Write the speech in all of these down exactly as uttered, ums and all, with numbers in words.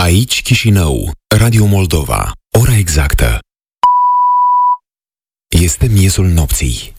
Aici Chișinău, Radio Moldova. Ora exactă este miezul nopții.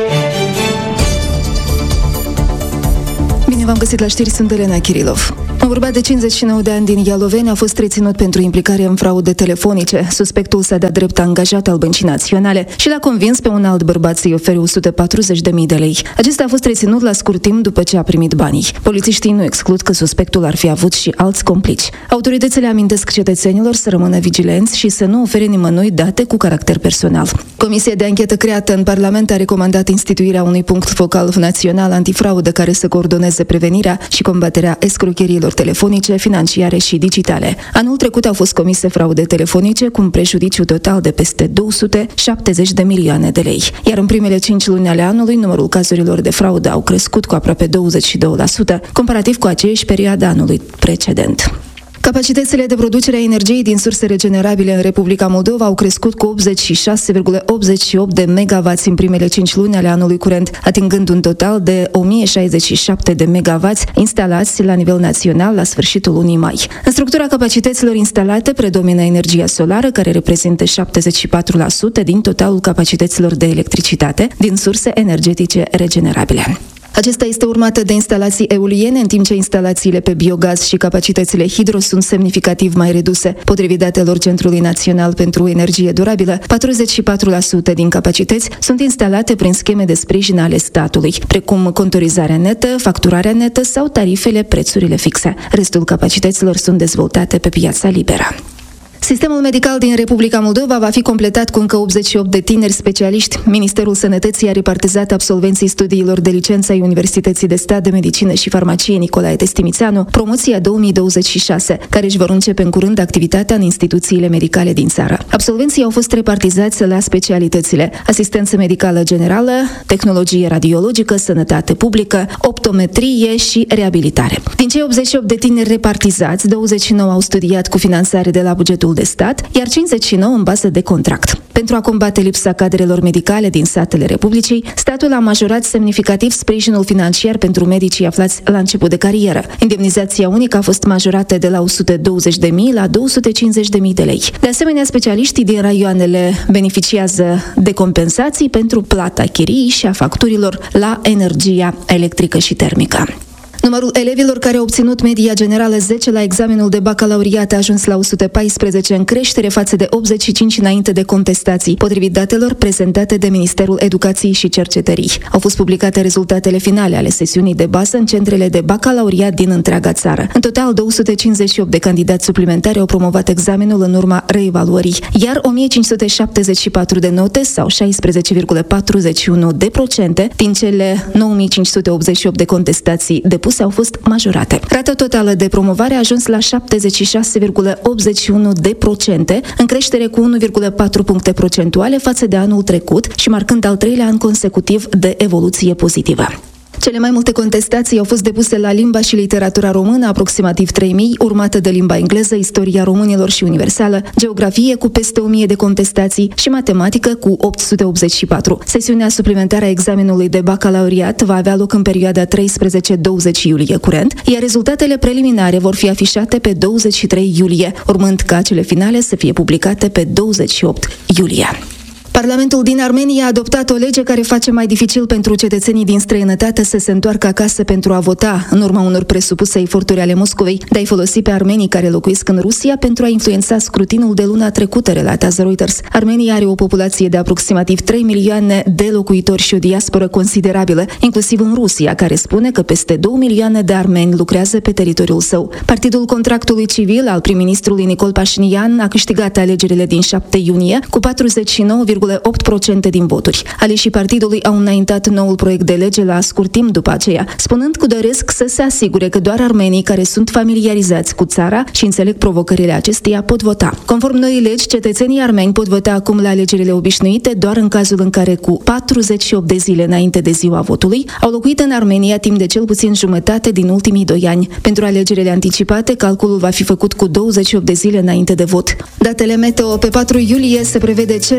Bine v-am găsit la știri, sunt Elena Kirilov. Un bărbat de cincizeci și nouă de ani din Ialoveni a fost reținut pentru implicare în fraude telefonice. Suspectul s-a dat drept angajat al Băncii Naționale și l-a convins pe un alt bărbat să-i ofere o sută patruzeci de mii de lei. Acesta a fost reținut la scurt timp după ce a primit banii. Polițiștii nu exclud că suspectul ar fi avut și alți complici. Autoritățile amintesc cetățenilor să rămână vigilenți și să nu ofere nimănui date cu caracter personal. Comisia de anchetă creată în Parlament a recomandat instituirea unui punct focal național antifraudă care să coordoneze prevenirea și combaterea escrocherilor telefonice, financiare și digitale. Anul trecut au fost comise fraude telefonice cu un prejudiciu total de peste două sute șaptezeci de milioane de lei. Iar în primele cinci luni ale anului, numărul cazurilor de fraudă au crescut cu aproape douăzeci și doi la sută, comparativ cu aceeași perioadă anului precedent. Capacitățile de producere a energiei din surse regenerabile în Republica Moldova au crescut cu optzeci și șase virgulă optzeci și opt de megawatts în primele cinci luni ale anului curent, atingând un total de o mie șaizeci și șapte de megawatts instalați la nivel național la sfârșitul lunii mai. În structura capacităților instalate predomină energia solară, care reprezintă șaptezeci și patru la sută din totalul capacităților de electricitate din surse energetice regenerabile. Acesta este urmată de instalații eoliene, în timp ce instalațiile pe biogaz și capacitățile hidro sunt semnificativ mai reduse. Potrivit datelor Centrului Național pentru Energie Durabilă, patruzeci și patru la sută din capacități sunt instalate prin scheme de sprijin ale statului, precum contorizarea netă, facturarea netă sau tarifele, prețurile fixe. Restul capacităților sunt dezvoltate pe piața liberă. Sistemul medical din Republica Moldova va fi completat cu încă optzeci și opt de tineri specialiști. Ministerul Sănătății a repartizat absolvenții studiilor de licență ai Universității de Stat de Medicină și Farmacie Nicolae Testimițeanu, promoția două mii douăzeci și șase, care își vor începe în curând activitatea în instituțiile medicale din țară. Absolvenții au fost repartizați la specialitățile asistență medicală generală, tehnologie radiologică, sănătate publică, optometrie și reabilitare. Din cei optzeci și opt de tineri repartizați, douăzeci și nouă au studiat cu finanțare de la bugetul de stat, iar cincizeci și nouă în bază de contract. Pentru a combate lipsa cadrelor medicale din satele Republicii, statul a majorat semnificativ sprijinul financiar pentru medicii aflați la început de carieră. Indemnizația unică a fost majorată de la o sută douăzeci de mii la două sute cincizeci de mii de lei. De asemenea, specialiștii din raioanele beneficiază de compensații pentru plata chiriei și a facturilor la energia electrică și termică. Numărul elevilor care au obținut media generală zece la examenul de bacalaureat a ajuns la o sută paisprezece, în creștere față de optzeci și cinci înainte de contestații, potrivit datelor prezentate de Ministerul Educației și Cercetării. Au fost publicate rezultatele finale ale sesiunii de bază în centrele de bacalaureat din întreaga țară. În total, două sute cincizeci și opt de candidați suplimentari au promovat examenul în urma reevaluării, iar o mie cinci sute șaptezeci și patru de note sau șaisprezece virgulă patruzeci și unu de procente din cele nouă mii cinci sute optzeci și opt de contestații depuse au fost majorate. Rata totală de promovare a ajuns la șaptezeci și șase virgulă optzeci și unu de procente, în creștere cu unu virgulă patru puncte procentuale față de anul trecut și marcând al treilea an consecutiv de evoluție pozitivă. Cele mai multe contestații au fost depuse la limba și literatura română, aproximativ trei mii, urmată de limba engleză, istoria românilor și universală, geografie cu peste o mie de contestații și matematică cu opt sute optzeci și patru. Sesiunea suplimentară a examenului de bacalaureat va avea loc în perioada treisprezece douăzeci iulie curent, iar rezultatele preliminare vor fi afișate pe douăzeci și trei iulie, urmând ca cele finale să fie publicate pe douăzeci și opt iulie. Parlamentul din Armenia a adoptat o lege care face mai dificil pentru cetățenii din străinătate să se întoarcă acasă pentru a vota, în urma unor presupuse eforturi ale Moscovei de a-i folosi pe armenii care locuiesc în Rusia pentru a influența scrutinul de luna trecută, relatează Reuters. Armenia are o populație de aproximativ trei milioane de locuitori și o diasporă considerabilă, inclusiv în Rusia, care spune că peste două milioane de armeni lucrează pe teritoriul său. Partidul Contractului Civil al prim-ministrului Nicol Pașinian a câștigat alegerile din șapte iunie cu patruzeci și nouă virgulă opt la sută din voturi. Aleșii partidului au înaintat noul proiect de lege la scurt timp după aceea, spunând că doresc să se asigure că doar armenii care sunt familiarizați cu țara și înțeleg provocările acesteia pot vota. Conform noii legi, cetățenii armeni pot vota acum la alegerile obișnuite doar în cazul în care cu patruzeci și opt de zile înainte de ziua votului au locuit în Armenia timp de cel puțin jumătate din ultimii doi ani. Pentru alegerile anticipate, calculul va fi făcut cu douăzeci și opt de zile înainte de vot. Datele meteo: pe patru iulie se prevede cer variabil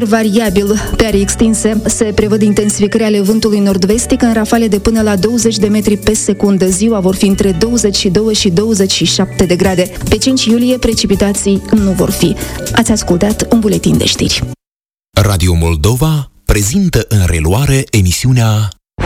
variabil pe arii extinse. Se prevăd intensificări ale vântului nord-vestic în rafale de până la douăzeci de metri pe secundă. Ziua vor fi între douăzeci și doi și douăzeci și șapte de grade. Pe cinci iulie precipitații nu vor fi. Ați ascultat un buletin de știri. Radio Moldova prezintă în reluare emisiunea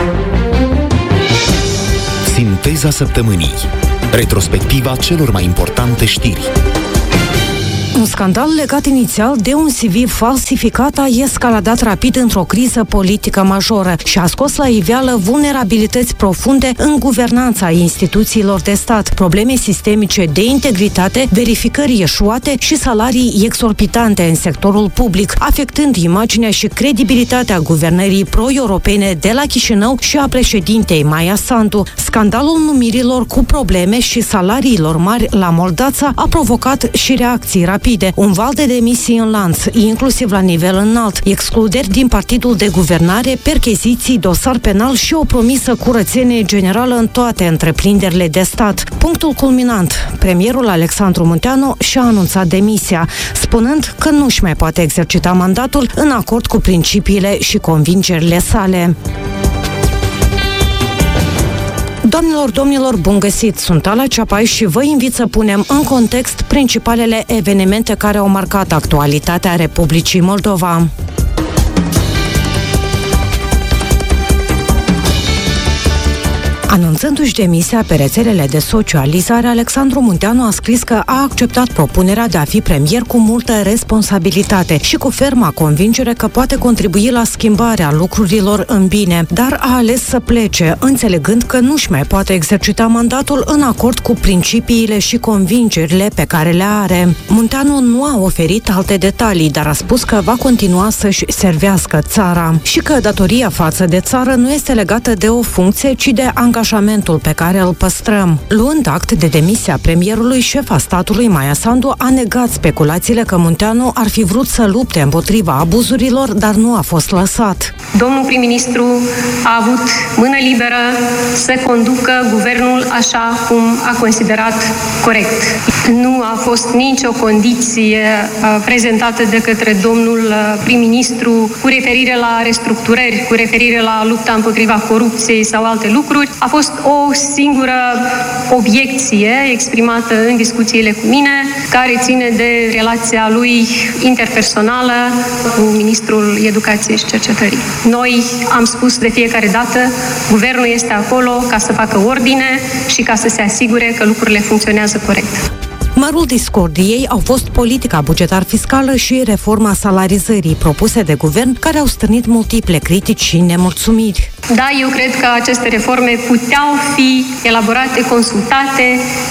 Sinteza Săptămânii. Retrospectiva celor mai importante știri. Un scandal legat inițial de un C V falsificat a escaladat rapid într-o criză politică majoră și a scos la iveală vulnerabilități profunde în guvernanța instituțiilor de stat, probleme sistemice de integritate, verificări eșuate și salarii exorbitante în sectorul public, afectând imaginea și credibilitatea guvernării pro-europene de la Chișinău și a președintei Maia Sandu. Scandalul numirilor cu probleme și salariilor mari la Moldața a provocat și reacții rapide. Un val de demisii în lanț, inclusiv la nivel înalt, excluderi din partidul de guvernare, percheziții, dosar penal și o promisă curățenie generală în toate întreprinderile de stat. Punctul culminant, premierul Alexandru Munteanu și-a anunțat demisia, spunând că nu își mai poate exercita mandatul în acord cu principiile și convingerile sale. Doamnelor, domnilor, bun găsit! Sunt Ala Ceapai și vă invit să punem în context principalele evenimente care au marcat actualitatea Republicii Moldova. Anunțându-și demisia pe rețelele de socializare, Alexandru Munteanu a scris că a acceptat propunerea de a fi premier cu multă responsabilitate și cu ferma convingere că poate contribui la schimbarea lucrurilor în bine, dar a ales să plece, înțelegând că nu-și mai poate exercita mandatul în acord cu principiile și convingerile pe care le are. Munteanu nu a oferit alte detalii, dar a spus că va continua să-și servească țara și că datoria față de țară nu este legată de o funcție, ci de angajamentul pe care îl păstrăm. Luând act de demisia premierului, șefa statului Maia Sandu a negat speculațiile că Munteanu ar fi vrut să lupte împotriva abuzurilor, dar nu a fost lăsat. Domnul prim-ministru a avut mână liberă să conducă guvernul așa cum a considerat corect. Nu a fost nicio condiție prezentată de către domnul prim-ministru cu referire la restructurări, cu referire la lupta împotriva corupției sau alte lucruri. A fost o singură obiecție exprimată în discuțiile cu mine, care ține de relația lui interpersonală cu Ministrul Educației și Cercetării. Noi am spus de fiecare dată, guvernul este acolo ca să facă ordine și ca să se asigure că lucrurile funcționează corect. Mărul discordiei au fost politica bugetar-fiscală și reforma salarizării propuse de guvern, care au stârnit multiple critici și nemulțumiri. Da, eu cred că aceste reforme puteau fi elaborate, consultate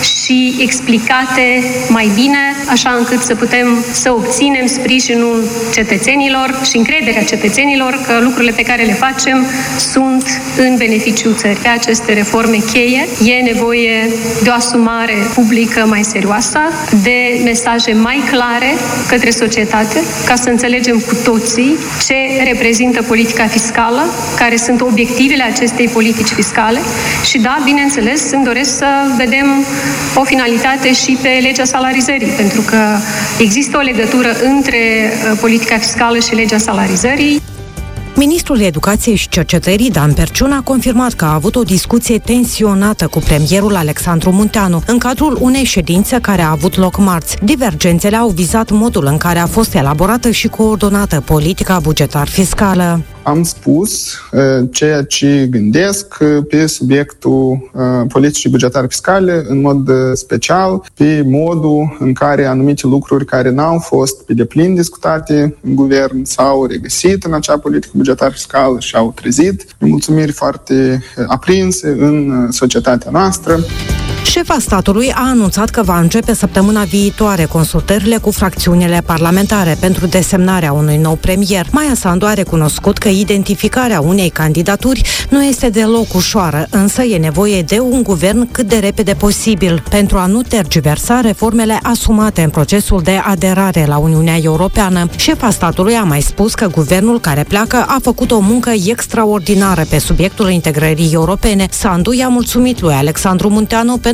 și explicate mai bine, așa încât să putem să obținem sprijinul cetățenilor și încrederea cetățenilor că lucrurile pe care le facem sunt în beneficiul țării. Pe aceste reforme cheie e nevoie de o asumare publică mai serioasă, de mesaje mai clare către societate, ca să înțelegem cu toții ce reprezintă politica fiscală, care sunt obiectivele acestei politici fiscale și da, bineînțeles, îmi doresc să vedem o finalitate și pe legea salarizării, pentru că există o legătură între politica fiscală și legea salarizării. Ministrul Educației și Cercetării, Dan Perciun, a confirmat că a avut o discuție tensionată cu premierul Alexandru Munteanu în cadrul unei ședințe care a avut loc marți. Divergențele au vizat modul în care a fost elaborată și coordonată politica bugetar-fiscală. Am spus uh, ceea ce gândesc pe subiectul uh, politicii bugetare fiscale, în mod uh, special pe modul în care anumite lucruri care n-au fost pe deplin discutate în guvern s-au regăsit în acea politică bugetară fiscală și au trezit mulțumiri foarte aprinse în societatea noastră. Șefa statului a anunțat că va începe săptămâna viitoare consultările cu fracțiunile parlamentare pentru desemnarea unui nou premier. Maia Sandu a recunoscut că identificarea unei candidaturi nu este deloc ușoară, însă e nevoie de un guvern cât de repede posibil pentru a nu tergiversa reformele asumate în procesul de aderare la Uniunea Europeană. Șefa statului a mai spus că guvernul care pleacă a făcut o muncă extraordinară pe subiectul integrării europene. Sandu i-a mulțumit lui Alexandru Munteanu pentru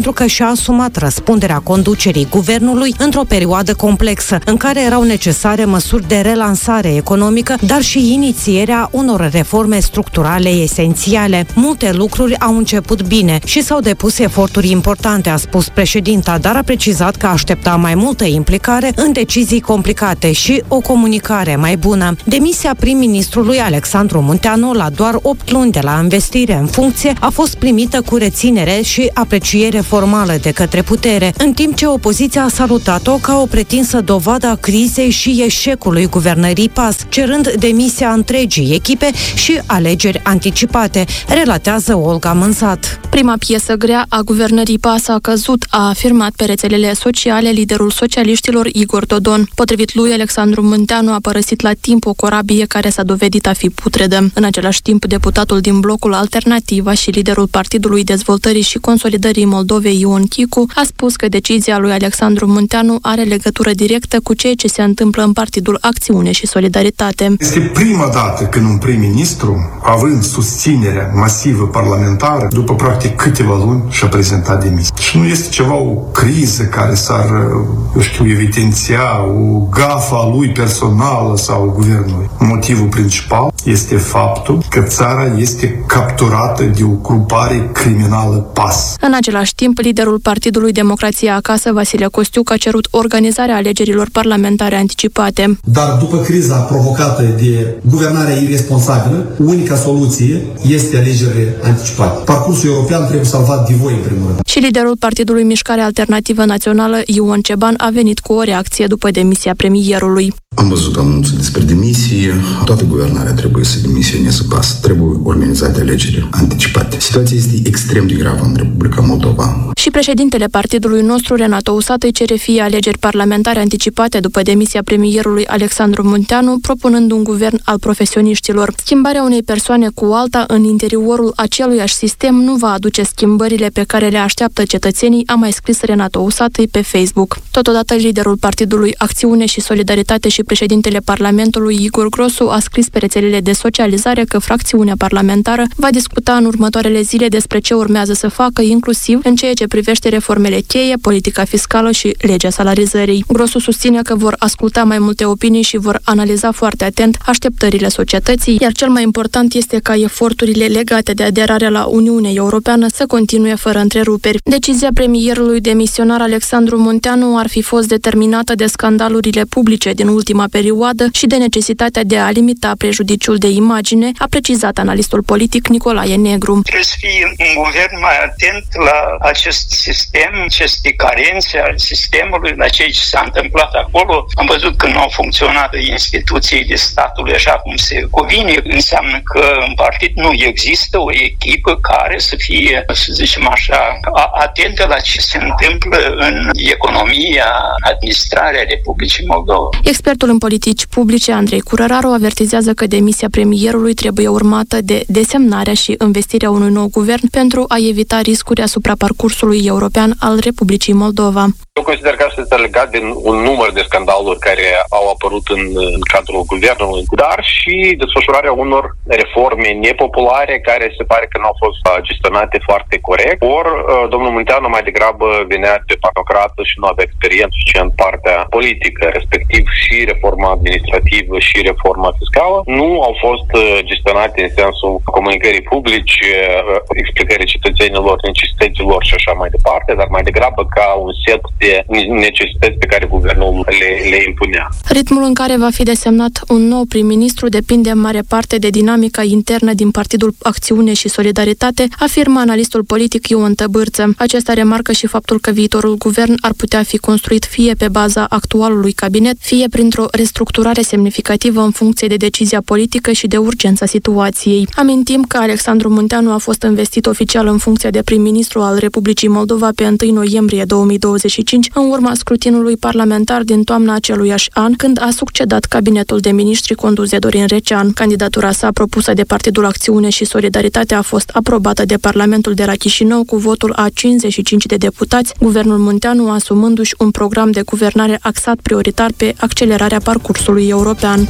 pentru că și-a asumat răspunderea conducerii guvernului într-o perioadă complexă, în care erau necesare măsuri de relansare economică, dar și inițierea unor reforme structurale esențiale. Multe lucruri au început bine și s-au depus eforturi importante, a spus președinta, dar a precizat că aștepta mai multă implicare în decizii complicate și o comunicare mai bună. Demisia prim-ministrului Alexandru Munteanu, la doar opt luni de la investire în funcție, a fost primită cu reținere și apreciere formală de către putere, în timp ce opoziția a salutat-o ca o pretinsă dovadă a crizei și eșecului guvernării P A S, cerând demisia întregii echipe și alegeri anticipate, relatează Olga Mânzat. Prima piesă grea a guvernării P A S a căzut, a afirmat pe rețelele sociale liderul socialiștilor Igor Dodon. Potrivit lui, Alexandru Munteanu a părăsit la timp o corabie care s-a dovedit a fi putredă. În același timp, deputatul din blocul Alternativa și liderul Partidului Dezvoltării și Consolidării Moldovei, Ion Chicu, a spus că decizia lui Alexandru Munteanu are legătură directă cu ceea ce se întâmplă în Partidul Acțiune și Solidaritate. Este prima dată când un prim-ministru, având susținerea masivă parlamentară, după practic câteva luni și-a prezentat demisia. Și nu este ceva, o criză care s-ar, eu știu, evidenția, o gafă a lui personală sau guvernului. Motivul principal este faptul că țara este capturată de o grupare criminală P A S. În același timp, liderul Partidului Democrația Acasă, Vasile Costiuc, a cerut organizarea alegerilor parlamentare anticipate. Dar după criza provocată de guvernarea irresponsabilă, unica soluție este alegerile anticipate. Parcursul european trebuie salvat de voi, în primul rând. Și liderul Partidului Mișcare Alternativă Națională, Ion Ceban, a venit cu o reacție după demisia premierului. Am văzut anunțul despre demisie. Toată guvernarea trebuie să demisioneze P A S. Trebuie organizate alegeri anticipate. Situația este extrem de gravă în Republica Moldova. Și președintele partidului nostru, Renato Usat, îi cere fie alegeri parlamentare anticipate după demisia premierului Alexandru Munteanu, propunând un guvern al profesioniștilor. Schimbarea unei persoane cu alta în interiorul aceluiași sistem nu va aduce schimbările pe care le așteaptă cetățenii, a mai scris Renato Usat pe Facebook. Totodată, liderul Partidului Acțiune și Solidaritate și președintele Parlamentului, Igor Grosu, a scris pe rețelele de socializare că fracțiunea parlamentară va discuta în următoarele zile despre ce urmează să facă, inclusiv în ceea ce privește reformele cheie, politica fiscală și legea salarizării. Grosu susține că vor asculta mai multe opinii și vor analiza foarte atent așteptările societății, iar cel mai important este ca eforturile legate de aderarea la Uniunea Europeană să continue fără întreruperi. Decizia premierului demisionar Alexandru Munteanu ar fi fost determinată de scandalurile publice din ultima perioadă și de necesitatea de a limita prejudiciul de imagine, a precizat analistul politic Nicolae Negru. Trebuie să fie un guvern mai atent la acest sistem, aceste carențe al sistemului, la ceea ce s-a întâmplat acolo. Am văzut că nu au funcționat instituțiile statului așa cum se cuvine. Înseamnă că în partid nu există o echipă care să fie, să zicem așa, atentă la ce se întâmplă în economia, administrarea Republicii Moldova. Expertul în politici publice, Andrei Curăraru, avertizează că demisia premierului trebuie urmată de desemnarea și investirea unui nou guvern pentru a evita riscuri asupra parcursului european al Republicii Moldova. Eu consider că asta este legat de un număr de scandaluri care au apărut în, în cadrul guvernului, dar și desfășurarea unor reforme nepopulare care se pare că nu au fost gestionate foarte corect. Or, domnul Munteanu mai degrabă venea pe parnocrată și nu avea experiență suficient în partea politică, respectiv și reforma administrativă și reforma fiscală nu au fost gestionate în sensul comunicării publice, explicării cetățenilor, necesităților și așa mai departe, dar mai degrabă ca un set de necesități pe care guvernul le, le impunea. Ritmul în care va fi desemnat un nou prim-ministru depinde în mare parte de dinamica internă din Partidul Acțiune și Solidaritate, afirmă analistul politic Ion Tăbârță. Acesta remarcă și faptul că viitorul guvern ar putea fi construit fie pe baza actualului cabinet, fie printr-o restructurare semnificativă în funcție de decizia politică și de urgența situației. Amintim că Alexandru Munteanu a fost investit oficial în funcția de prim-ministru al Republicii Moldova pe întâi noiembrie două mii douăzeci și cinci, în urma scrutinului parlamentar din toamna aceluiași an, când a succedat cabinetul de miniștri condus de Dorin Recean. Candidatura sa propusă de Partidul Acțiune și Solidaritate a fost aprobată de Parlamentul de la Chișinău cu votul a cincizeci și cinci de deputați, guvernul Munteanu asumându-și un program de guvernare axat prioritar pe accelerarea parcursului european.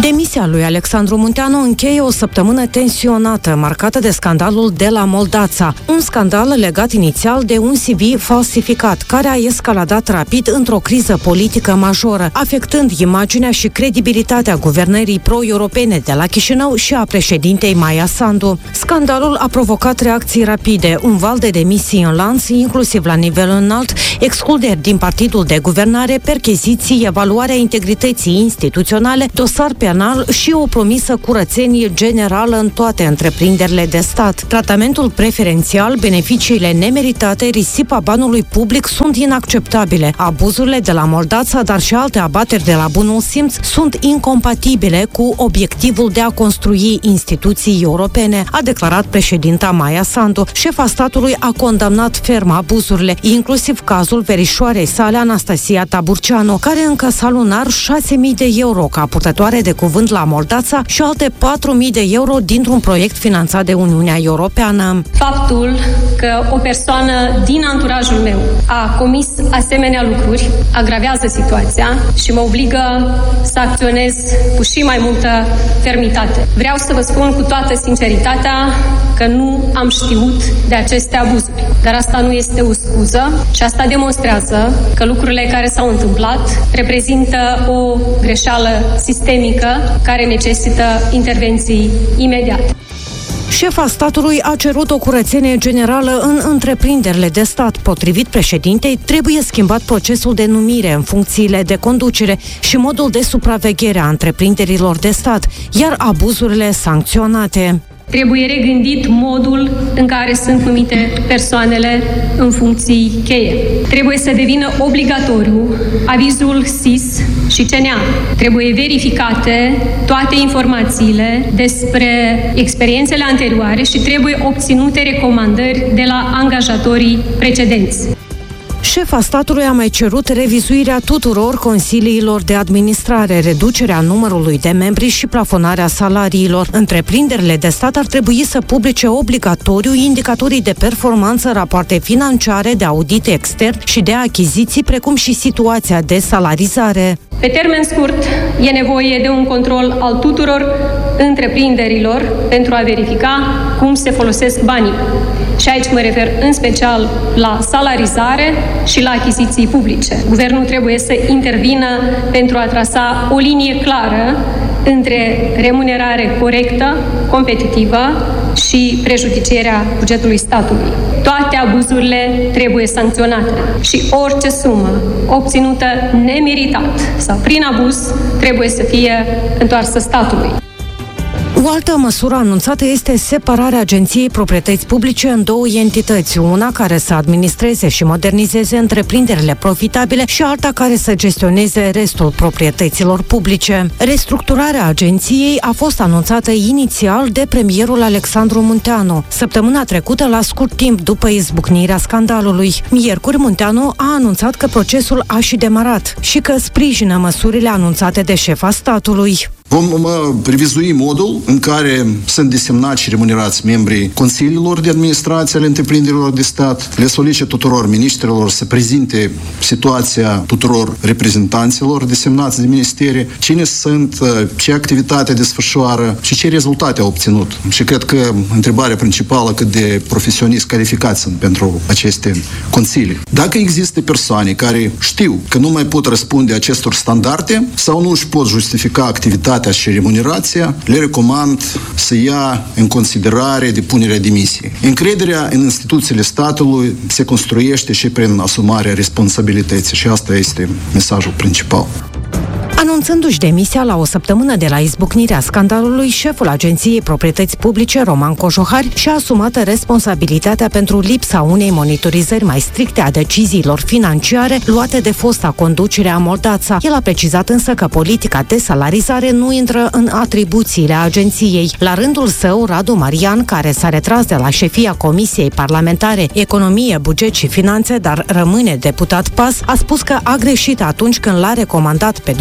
Demisia lui Alexandru Munteanu încheie o săptămână tensionată, marcată de scandalul de la Moldața. Un scandal legat inițial de un C V falsificat, care a escaladat rapid într-o criză politică majoră, afectând imaginea și credibilitatea guvernării pro-europene de la Chișinău și a președintei Maia Sandu. Scandalul a provocat reacții rapide, un val de demisii în lanț, inclusiv la nivel înalt, excluderi din partidul de guvernare, percheziții, evaluarea integrității instituționale, dosar penal și o promisă curățenie generală în toate întreprinderile de stat. Tratamentul preferențial, beneficiile nemeritate, risipa banului public sunt inacceptabile. Abuzurile de la Moldața, dar și alte abateri de la bunul simț sunt incompatibile cu obiectivul de a construi instituții europene, a declarat președinta Maia Sandu. Șefa statului a condamnat ferm abuzurile, inclusiv cazul verișoarei sale Anastasia Taburceanu, care încasa lunar șase mii de euro ca purtătoare de cuvânt la Moldața și alte patru mii de euro dintr-un proiect finanțat de Uniunea Europeană. Faptul că o persoană din anturajul meu a comis asemenea lucruri agravează situația și mă obligă să acționez cu și mai multă fermitate. Vreau să vă spun cu toată sinceritatea că nu am știut de aceste abuzuri. Dar asta nu este o scuză și asta demonstrează că lucrurile care s-au întâmplat reprezintă o greșeală sistemică care necesită intervenții imediate. Șefa statului a cerut o curățenie generală în întreprinderile de stat. Potrivit președintei, trebuie schimbat procesul de numire în funcțiile de conducere și modul de supraveghere a întreprinderilor de stat, iar abuzurile sancționate. Trebuie regândit modul în care sunt numite persoanele în funcții cheie. Trebuie să devină obligatoriu avizul S I S și C N A. Trebuie verificate toate informațiile despre experiențele anterioare și trebuie obținute recomandări de la angajatorii precedenți. Șefa statului a mai cerut revizuirea tuturor consiliilor de administrare, reducerea numărului de membri și plafonarea salariilor. Întreprinderile de stat ar trebui să publice obligatoriu indicatorii de performanță, rapoarte financiare, de audit extern și de achiziții, precum și situația de salarizare. Pe termen scurt, e nevoie de un control al tuturor întreprinderilor pentru a verifica cum se folosesc banii. Și aici mă refer în special la salarizare și la achiziții publice. Guvernul trebuie să intervină pentru a trasa o linie clară între remunerare corectă, competitivă și prejudicierea bugetului statului. Toate abuzurile trebuie sancționate și orice sumă obținută nemeritat sau prin abuz trebuie să fie întoarsă statului. O altă măsură anunțată este separarea Agenției Proprietăți Publice în două entități, una care să administreze și modernizeze întreprinderile profitabile și alta care să gestioneze restul proprietăților publice. Restructurarea agenției a fost anunțată inițial de premierul Alexandru Munteanu, săptămâna trecută, la scurt timp după izbucnirea scandalului. Miercuri, Munteanu a anunțat că procesul a și demarat și că sprijină măsurile anunțate de șefa statului. Vom revizui modul în care sunt desemnați și remunerați membrii consiliilor de administrație ale întreprinderilor de stat. Le solicit tuturor miniștrilor să prezinte situația tuturor reprezentanților desemnați de ministerii, cine sunt, ce activitate desfășoară și ce rezultate au obținut. Și cred că întrebarea principală, cât de profesioniști calificați sunt pentru aceste consilii. Dacă există persoane care știu că nu mai pot răspunde acestor standarde sau nu își pot justifica activitatea și remunerația, le recomand să ia în considerare depunerea demisiei. Încrederea în instituțiile statului se construiește și prin asumarea responsabilității și asta este mesajul principal. Anunțându-și demisia la o săptămână de la izbucnirea scandalului, șeful Agenției Proprietăți Publice, Roman Cojohari, și-a asumat responsabilitatea pentru lipsa unei monitorizări mai stricte a deciziilor financiare luate de fosta conducere a Moldața. El a precizat însă că politica de salarizare nu intră în atribuțiile agenției. La rândul său, Radu Marian, care s-a retras de la șefia Comisiei Parlamentare Economie, Buget și Finanțe, dar rămâne deputat P A S, a spus că a greșit atunci când l-a recomandat pe Dumitru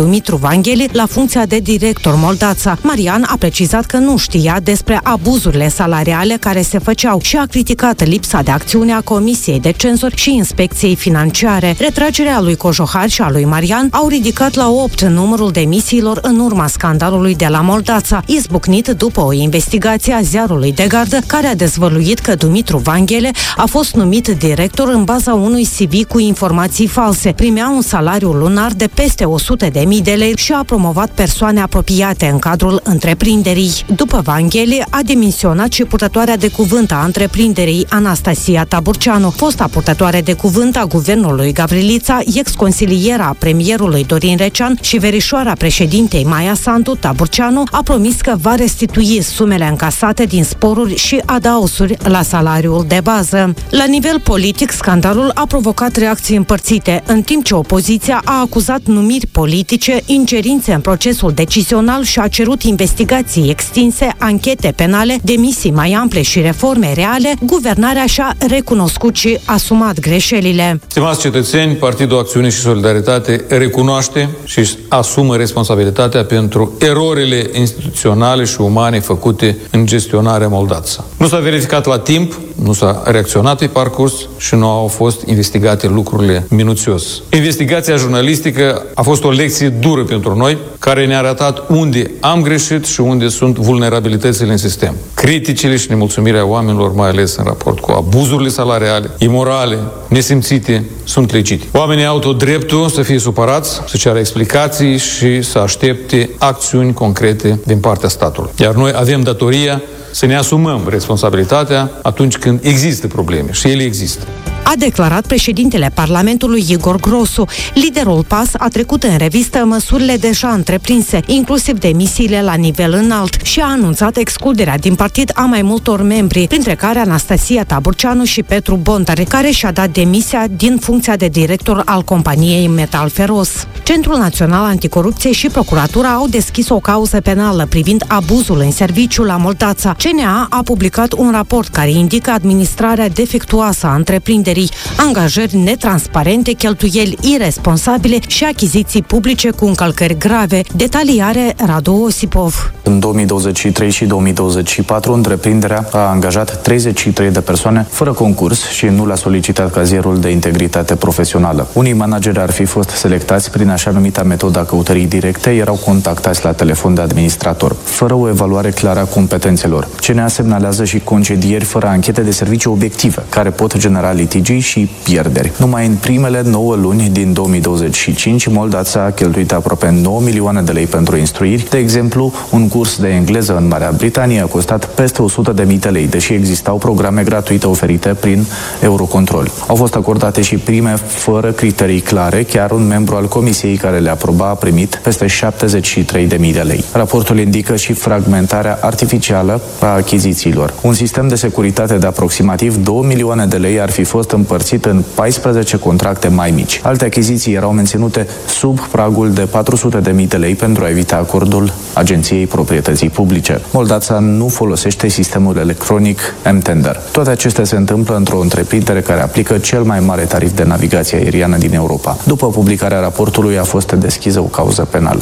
Vangheli la funcția de director Moldața. Marian a precizat că nu știa despre abuzurile salariale care se făceau și a criticat lipsa de acțiune a Comisiei de Cenzori și Inspecției Financiare. Retragerea lui Cojohar și a lui Marian au ridicat la opt numărul demisiilor în urma scandalului de la Moldața, izbucnit după o investigație a ziarului de gardă care a dezvăluit că Dumitru Vanghele a fost numit director în baza unui C V cu informații false, primea un salariu lunar de peste o sută de mii de lei și a promovat persoane apropiate în cadrul întreprinderii. După Vanghele a demisionat și purtătoarea de cuvânt a întreprinderii Anastasia Taburceanu, fosta purtătoare de cuvânt a guvernului Gavrilița, ex-consiliera premierului Dorin Recean și verișoara președintei Maia Sandu. Taburceanu a promis că va restitui sumele încasate din sporuri și adaosuri la salariul de bază. La nivel politic, scandalul a provocat reacții împărțite, în timp ce opoziția a acuzat numiri politice, ingerințe în procesul decizional și a cerut investigații extinse, anchete penale, demisii mai ample și reforme reale. Guvernarea și-a recunoscut și asumat greșelile. Stimați cetățeni, Partidul Acțiune și Solidaritate recunoaște și asumă responsabilitatea pentru erorile instituționale și umane făcute în gestionarea Moldața. Nu s-a verificat la timp, nu s-a reacționat pe parcurs și nu au fost investigate lucrurile minuțios. Investigația jurnalistică a fost o lecție dură pentru noi, care ne-a arătat unde am greșit și unde sunt vulnerabilitățile în sistem. Criticile și nemulțumirea oamenilor, mai ales în raport cu abuzurile salariale, imorale, nesimțite, sunt legitime. Oamenii au tot dreptul să fie supărați, să ceară explicații și să aștepte acțiuni concrete din partea statului. Iar noi avem datoria să ne asumăm responsabilitatea atunci când există probleme și ele există. A declarat președintele Parlamentului Igor Grosu. Liderul P A S a trecut în revistă măsurile deja întreprinse, inclusiv demisiile la nivel înalt, și a anunțat excluderea din partid a mai multor membri, printre care Anastasia Taburceanu și Petru Bontare, care și-a dat demisia din funcția de director al companiei Metal Feros. Centrul Național Anticorupție și Procuratura au deschis o cauză penală privind abuzul în serviciu la Moldața. C N A a publicat un raport care indică administrarea defectuoasă a întreprinderii, angajări netransparente, cheltuieli iresponsabile și achiziții publice cu încălcări grave. Detalii are Radu Osipov. În două mii douăzeci și trei și două mii douăzeci și patru, întreprinderea a angajat treizeci și trei de persoane fără concurs și nu le-a solicitat cazierul de integritate profesională. Unii manageri ar fi fost selectați prin așa numita metoda căutării directe, erau contactați la telefon de administrator, fără o evaluare clară a competențelor. C N A semnalează și concedieri fără anchete de serviciu obiective, care pot genera litigi și pierderi. Numai în primele nouă luni din două mii douăzeci și cinci, Moldața a cheltuit aproape nouă milioane de lei pentru instruiri. De exemplu, un curs de engleză în Marea Britanie a costat peste o sută de mii de lei, deși existau programe gratuite oferite prin Eurocontrol. Au fost acordate și prime fără criterii clare, chiar un membru al comisiei care le aproba a primit peste șaptezeci și trei de mii de lei. Raportul indică și fragmentarea artificială a achizițiilor. Un sistem de securitate de aproximativ două milioane de lei ar fi fost împărțit în paisprezece contracte mai mici. Alte achiziții erau menținute sub pragul de patru sute de mii de lei pentru a evita acordul Agenției Proprietății Publice. Moldața nu folosește sistemul electronic M-Tender. Toate acestea se întâmplă într-o întreprindere care aplică cel mai mare tarif de navigație aeriană din Europa. După publicarea raportului a fost deschisă o cauză penală.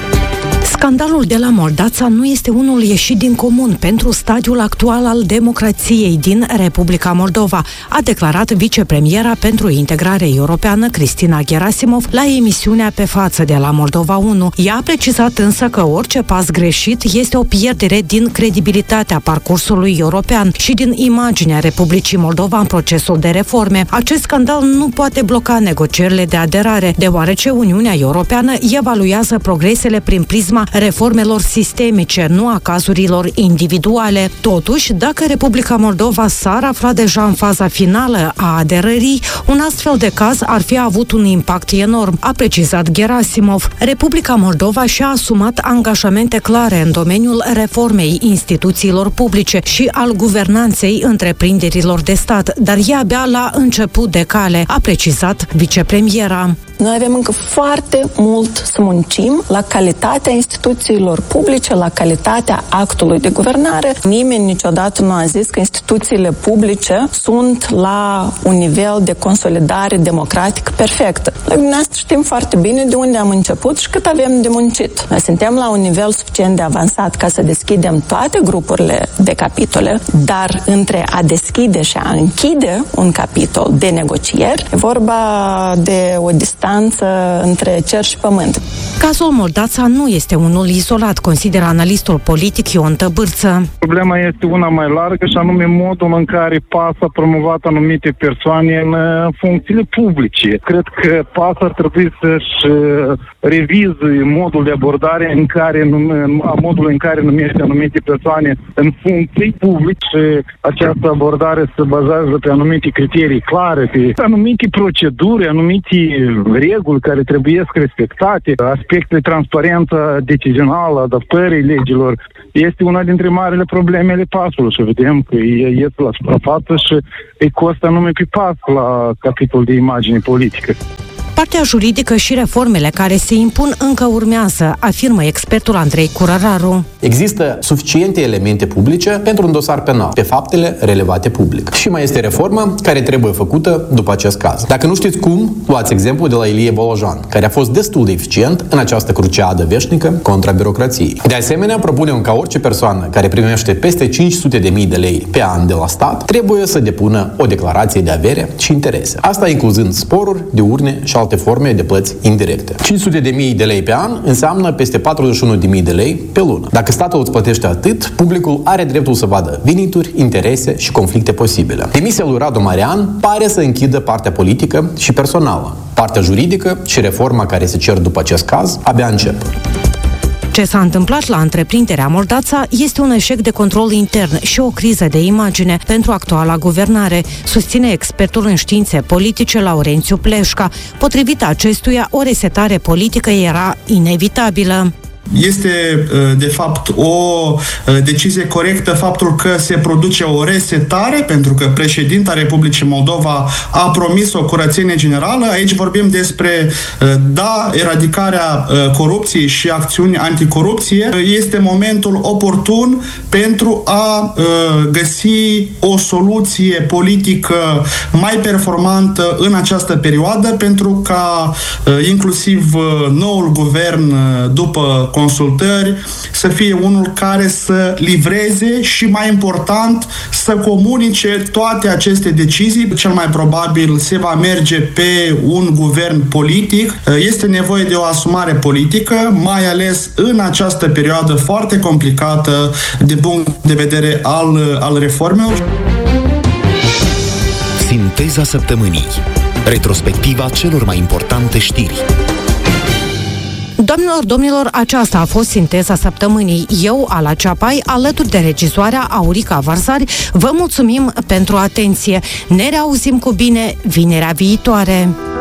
Scandalul de la Moldața nu este unul ieșit din comun pentru stadiul actual al democrației din Republica Moldova, a declarat vicepremiera pentru integrare europeană Cristina Gerasimov la emisiunea Pe față de la Moldova unu. Ea a precizat însă că orice pas greșit este o pierdere din credibilitatea parcursului european și din imaginea Republicii Moldova în procesul de reforme. Acest scandal nu poate bloca negocierile de aderare, deoarece Uniunea Europeană evaluează progresele prin prisma reformelor sistemice, nu a cazurilor individuale. Totuși, dacă Republica Moldova s-ar afla deja în faza finală a aderării, un astfel de caz ar fi avut un impact enorm, a precizat Gerasimov. Republica Moldova și-a asumat angajamente clare în domeniul reformei instituțiilor publice și al guvernanței întreprinderilor de stat, dar e abia la început de cale, a precizat vicepremiera. Noi avem încă foarte mult să muncim la calitatea instituțiilor publice, la calitatea actului de guvernare. Nimeni niciodată nu a zis că instituțiile publice sunt la un nivel de consolidare democratică perfectă. Noi dumneavoastră știm foarte bine de unde am început și cât avem de muncit. Noi suntem la un nivel suficient de avansat ca să deschidem toate grupurile de capitole, dar între a deschide și a închide un capitol de negocieri, e vorba de o distanță între cer și pământ. Cazul Moldața nu este unul izolat, consideră analistul politic Ion Tăbârță. Problema este una mai largă și anume modul în care P A S a promovat anumite persoane în funcțiile publice. Cred că P A S ar trebui să-și revizuie modul de abordare în care, modul în care numește anumite persoane în funcții publice. Această abordare se bazează pe anumite criterii clare, pe anumite proceduri, anumite reguli care trebuie respectate, aspecte de transparență decizională, adaptării legilor. Este una dintre marile probleme ale P A S-ului și vedem că ies la suprafață și îi costă anume pe P A S la capitolul de imagine politică. Partea juridică și reformele care se impun încă urmează, afirmă expertul Andrei Curăraru. Există suficiente elemente publice pentru un dosar penal pe faptele relevate public. Și mai este reforma care trebuie făcută după acest caz. Dacă nu știți cum, luați exemplu de la Ilie Bolojan, care a fost destul de eficient în această cruciadă veșnică contra birocrației. De asemenea, propunem ca orice persoană care primește peste cinci sute de mii de lei pe an de la stat trebuie să depună o declarație de avere și interese. Asta incluzând sporuri, diurne și alte forme de plăți indirecte. cinci sute de mii de lei pe an înseamnă peste patruzeci și unu de mii de lei pe lună. Dacă statul îți plătește atât, publicul are dreptul să vadă venituri, interese și conflicte posibile. Demisia lui Radu Marian pare să închidă partea politică și personală. Partea juridică și reforma care se cer după acest caz abia încep. Ce s-a întâmplat la întreprinderea Moldața este un eșec de control intern și o criză de imagine pentru actuala guvernare, susține expertul în științe politice Laurențiu Pleșca. Potrivit acestuia, o resetare politică era inevitabilă. Este, de fapt, o decizie corectă faptul că se produce o resetare, pentru că președinta Republicii Moldova a promis o curățenie generală. Aici vorbim despre, da, eradicarea corupției și acțiuni anticorupție. Este momentul oportun pentru a găsi o soluție politică mai performantă în această perioadă, pentru ca inclusiv noul guvern, după consultări, să fie unul care să livreze și, mai important, să comunice toate aceste decizii. Cel mai probabil se va merge pe un guvern politic. Este nevoie de o asumare politică, mai ales în această perioadă foarte complicată din punct de vedere al, al reformelor. Sinteza săptămânii. Retrospectiva celor mai importante știri. Doamnelor, domnilor, aceasta a fost sinteza săptămânii. Eu, Ala Ceapai, alături de regizoarea Aurica Varzari, vă mulțumim pentru atenție. Ne reauzim cu bine vinerea viitoare.